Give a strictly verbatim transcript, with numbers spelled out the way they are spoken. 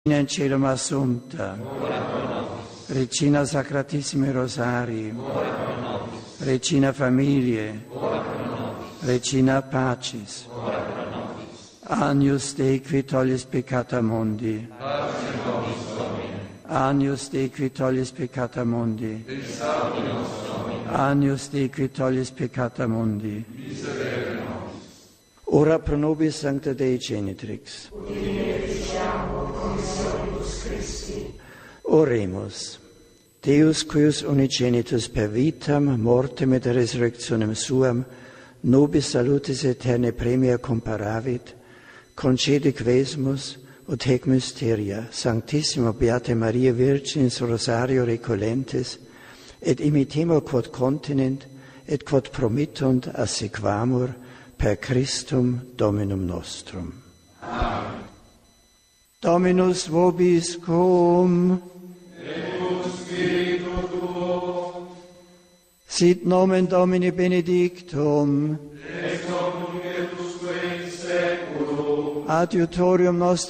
in cielo assunta, Regina Sacratissimi Rosari, Regina Familiae, Regina Pacis, Agnus Dei qui tollis peccata mundi, Agnus Dei qui tollis peccata mundi, Agnus Dei qui tollis peccata mundi, ora pro nobis Sancta Dei Genitrix. Oremus. Deus cuius unigenitus per vitam, mortem et resurrectionem suam, nobis salutis aeternae premia comparavit, concede quesumus ut haec mysteria, Sanctissima Beata Maria Virginis Rosario recolentes, et imitemur quod continent, et quod promittunt assequamur per Christum Dominum nostrum. Amen. Dominus vobis cum, et spiritu tuo, sit nomen Domini benedictum, ex hoc nunc et usque in saeculum, adiutorium nostrum